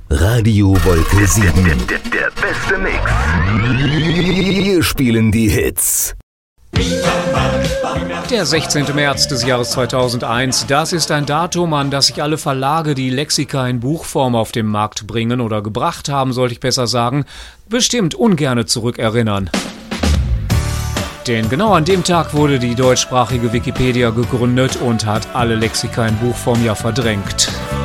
Radio Wolke 7. Der beste Mix. Wir spielen die Hits. Der 16. März des Jahres 2001, das ist ein Datum, an das sich alle Verlage, die Lexika in Buchform auf den Markt bringen oder gebracht haben, sollte ich besser sagen, bestimmt ungerne zurückerinnern. Denn genau an dem Tag wurde die deutschsprachige Wikipedia gegründet und hat alle Lexika in Buchform ja verdrängt.